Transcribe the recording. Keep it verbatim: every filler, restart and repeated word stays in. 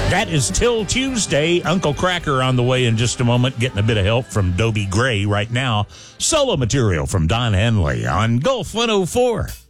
That is Till Tuesday. Uncle Cracker on the way in just a moment, getting a bit of help from Dobie Gray right now. Solo material from Don Henley on Gulf one oh four.